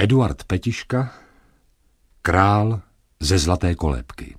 Eduard Petiška, král ze Zlaté kolébky.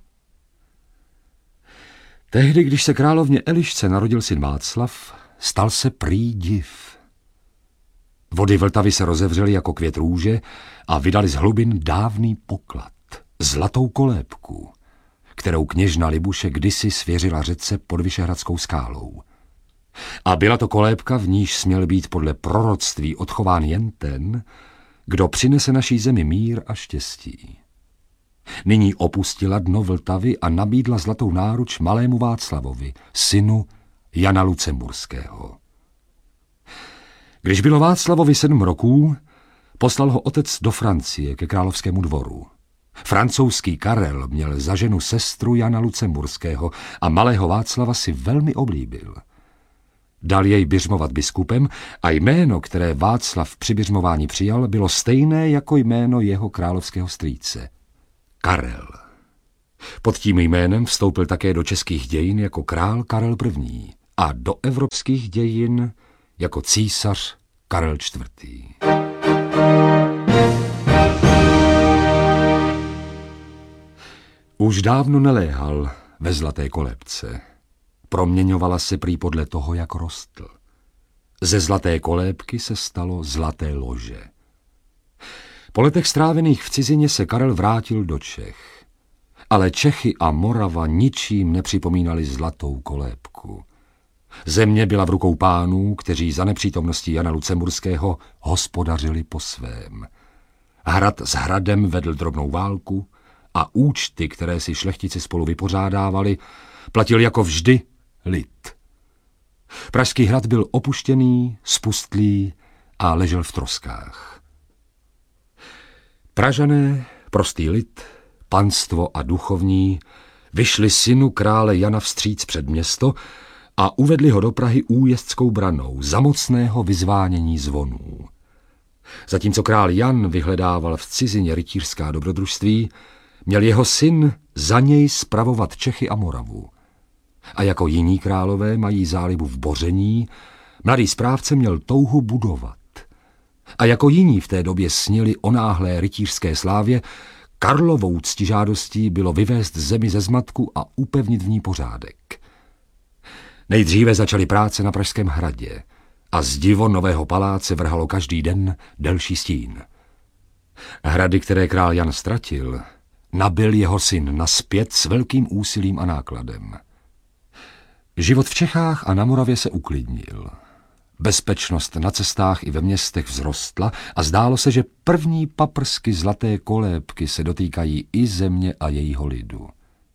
Tehdy, když se královně Elišce narodil syn Václav, stal se prý div. Vody Vltavy se rozevřely jako květ růže a vydali z hlubin dávný poklad, zlatou kolébku, kterou kněžna Libuše kdysi svěřila řece pod Vyšehradskou skálou. A byla to kolébka, v níž směl být podle proroctví odchován jen ten, kdo přinese naší zemi mír a štěstí. Nyní opustila dno Vltavy a nabídla zlatou náruč malému Václavovi, synu Jana Lucemburského. Když bylo Václavovi 7 roků, poslal ho otec do Francie ke královskému dvoru. Francouzský Karel měl za ženu sestru Jana Lucemburského a malého Václava si velmi oblíbil. Dal jej biřmovat biskupem a jméno, které Václav při biřmování přijal, bylo stejné jako jméno jeho královského strýce. Karel. Pod tím jménem vstoupil také do českých dějin jako král Karel I. a do evropských dějin jako císař Karel IV. Už dávno neléhal ve Zlaté kolébce. Proměňovala se prý podle toho, jak rostl. Ze Zlaté kolébky se stalo zlaté lože. Po letech strávených v cizině se Karel vrátil do Čech. Ale Čechy a Morava ničím nepřipomínali Zlatou kolébku. Země byla v rukou pánů, kteří za nepřítomností Jana Lucemburského hospodařili po svém. Hrad s hradem vedl drobnou válku a účty, které si šlechtici spolu vypořádávali, platil jako vždy lid. Pražský hrad byl opuštěný, spustlý a ležel v troskách. Pražané, prostý lid, panstvo a duchovní vyšli synu krále Jana vstříc před město a uvedli ho do Prahy újezdskou branou za mocného vyzvánění zvonů. Zatímco král Jan vyhledával v cizině rytířská dobrodružství, měl jeho syn za něj spravovat Čechy a Moravu. A jako jiní králové mají zálibu v boření, mladý správce měl touhu budovat. A jako jiní v té době snili o náhlé rytířské slávě, Karlovou ctižádostí bylo vyvést zemi ze zmatku a upevnit v ní pořádek. Nejdříve začaly práce na Pražském hradě a zdivo nového paláce vrhalo každý den delší stín. Hrady, které král Jan ztratil, nabyl jeho syn nazpět s velkým úsilím a nákladem. Život v Čechách a na Moravě se uklidnil. Bezpečnost na cestách i ve městech vzrostla a zdálo se, že první paprsky Zlaté kolébky se dotýkají i země a jejího lidu.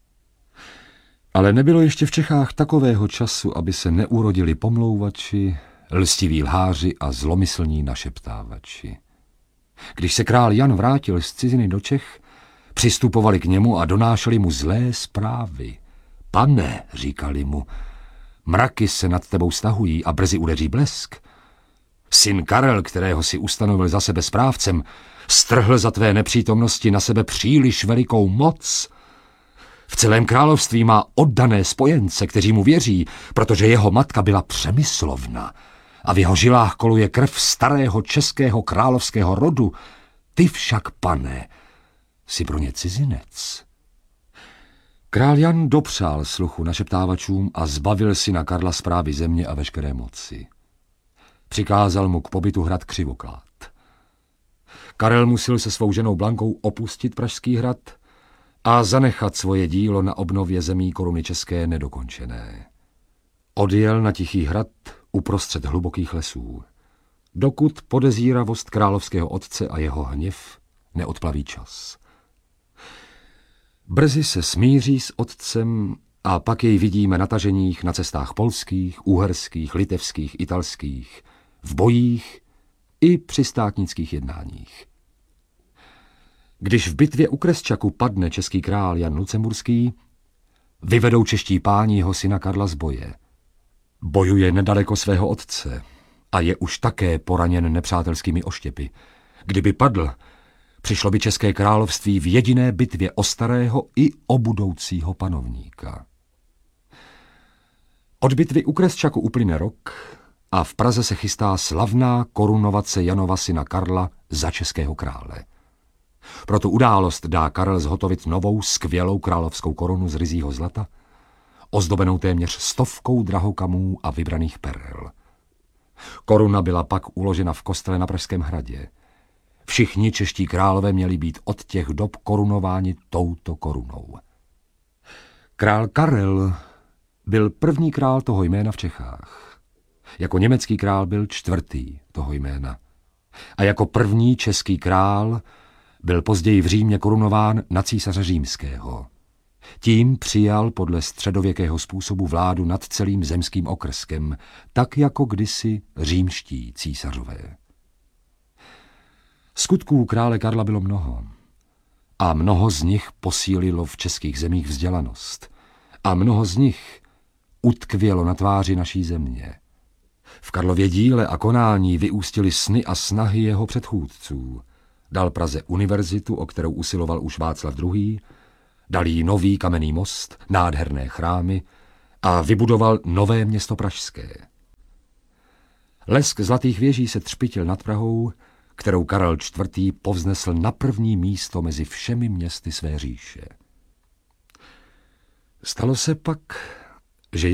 Ale nebylo ještě v Čechách takového času, aby se neurodili pomlouvači, lstiví lháři a zlomyslní našeptávači. Když se král Jan vrátil z ciziny do Čech, přistupovali k němu a donášeli mu zlé zprávy. Pane, říkali mu, mraky se nad tebou stahují a brzy udeří blesk. Syn Karel, kterého si ustanovil za sebe správcem, strhl za tvé nepřítomnosti na sebe příliš velikou moc. V celém království má oddané spojence, kteří mu věří, protože jeho matka byla přemyslovna a v jeho žilách koluje krev starého českého královského rodu. Ty však, pane, jsi pro ně cizinec. Král Jan dopřál sluchu našeptávačům a zbavil syna Karla správy země a veškeré moci. Přikázal mu k pobytu hrad Křivoklád. Karel musel se svou ženou Blankou opustit Pražský hrad a zanechat svoje dílo na obnově zemí koruny české nedokončené. Odjel na Tichý hrad uprostřed hlubokých lesů, dokud podezíravost královského otce a jeho hněv neodplaví čas. Brzy se smíří s otcem a pak jej vidíme na taženích na cestách polských, uherských, litevských, italských, v bojích i při státnických jednáních. Když v bitvě u Kresčaku padne český král Jan Lucemburský, vyvedou čeští páni jeho syna Karla z boje. Bojuje nedaleko svého otce a je už také poraněn nepřátelskými oštěpy. Kdyby padl, přišlo by České království v jediné bitvě o starého i o budoucího panovníka. Od bitvy u Kresčaku uplyne rok a v Praze se chystá slavná korunovace Janova syna Karla za českého krále. Pro tu událost dá Karel zhotovit novou skvělou královskou korunu z ryzího zlata, ozdobenou téměř 100 drahokamů a vybraných perel. Koruna byla pak uložena v kostele na Pražském hradě. Všichni čeští králové měli být od těch dob korunováni touto korunou. Král Karel byl první král toho jména v Čechách. Jako německý král byl 4. toho jména. A jako první český král byl později v Římě korunován na císaře římského. Tím přijal podle středověkého způsobu vládu nad celým zemským okrskem, tak jako kdysi římští císařové. Skutků krále Karla bylo mnoho. A mnoho z nich posílilo v českých zemích vzdělanost. A mnoho z nich utkvělo na tváři naší země. V Karlově díle a konání vyústily sny a snahy jeho předchůdců. Dal Praze univerzitu, o kterou usiloval už Václav II., dal jí nový kamenný most, nádherné chrámy a vybudoval nové město pražské. Lesk zlatých věží se třpitil nad Prahou, kterou Karel IV. Povznesl na první místo mezi všemi městy své říše. Stalo se pak,